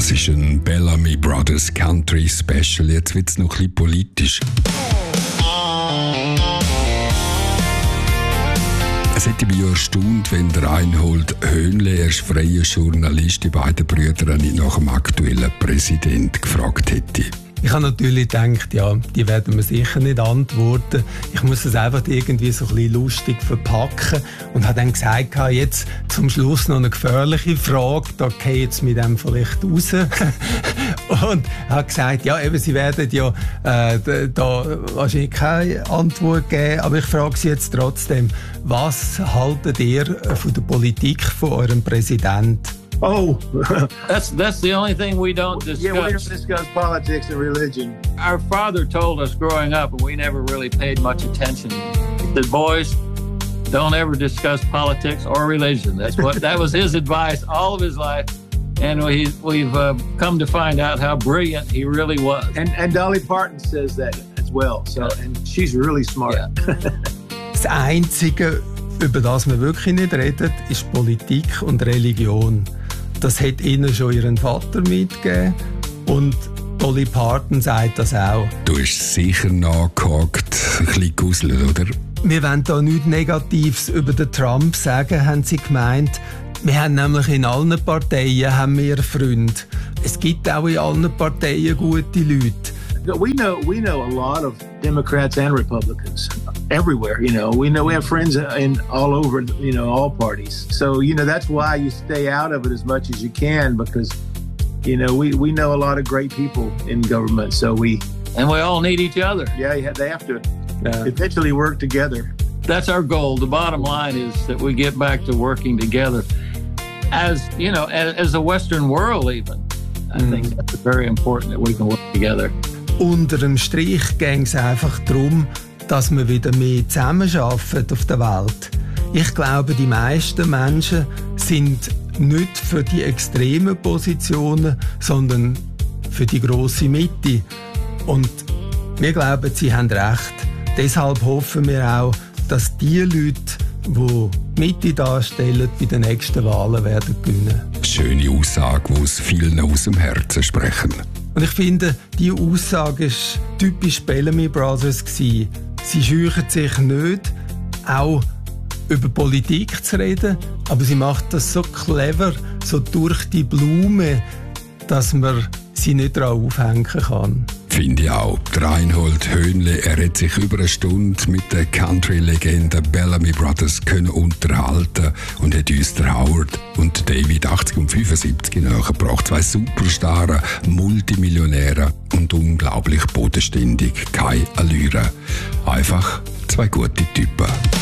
Das ist ein Bellamy Brothers Country Special. Jetzt wird es noch ein bisschen politisch. Es hätte mich ja erstaunt, wenn der Reinhold Höhnle, er ist freier Journalist, die beiden Brüder nicht nach dem aktuellen Präsidenten gefragt hätte. Ich habe natürlich gedacht, ja, die werden mir sicher nicht antworten. Ich muss das einfach irgendwie so ein bisschen lustig verpacken und habe dann gesagt, jetzt zum Schluss noch eine gefährliche Frage, da gehe jetzt mit dem vielleicht raus. Und habe gesagt, ja, eben, Sie werden ja da wahrscheinlich keine Antwort geben, aber ich frage Sie jetzt trotzdem, was haltet ihr von der Politik von eurem Präsidenten? Oh, that's the only thing we don't discuss. yeah, we don't discuss politics and religion. Our father told us growing up, and we never really paid much attention. He said, "Boys, don't ever discuss politics or religion." That was his advice all of his life, and we've come to find out how brilliant he really was. And Dolly Parton says that as well. So, and she's really smart. Yeah. Das Einzige, über das wir wirklich nicht reden, ist Politik und Religion. Das hat ihnen schon ihren Vater mitgegeben und Dolly Parton sagt das auch. Du hast sicher nachgehakt, ein bisschen gegusselt, oder? Wir wollen da nichts Negatives über den Trump sagen, haben sie gemeint. Wir haben nämlich in allen Parteien haben wir Freunde. Es gibt auch in allen Parteien gute Leute. We know a lot of Democrats and Republicans everywhere. We have friends in all over. All parties. So that's why you stay out of it as much as you can, because we know a lot of great people in government. So we all need each other. Yeah, they have to eventually work together. That's our goal. The bottom line is that we get back to working together, as a Western world even. I think that's very important that we can work together. Unter dem Strich ging es einfach darum, dass wir wieder mehr zusammenarbeiten auf der Welt. Ich glaube, die meisten Menschen sind nicht für die extremen Positionen, sondern für die grosse Mitte. Und wir glauben, sie haben recht. Deshalb hoffen wir auch, dass die Leute, die Mitte darstellen, bei den nächsten Wahlen werden gewinnen. Schöne Aussage, die aus vielen aus dem Herzen sprechen. Und ich finde, diese Aussage war typisch Bellamy Brothers. Sie scheuen sich nicht, auch über Politik zu reden, aber sie macht das so clever, so durch die Blume, dass man sie nicht daran aufhängen kann. Finde ich auch. Der Reinhold Höhnle, er hat sich über eine Stunde mit der Country-Legende Bellamy Brothers können unterhalten und hat uns der Howard und David 80 und 75 nachgebracht. Zwei Superstars, Multimillionäre und unglaublich bodenständig. Keine Allüre. Einfach zwei gute Typen.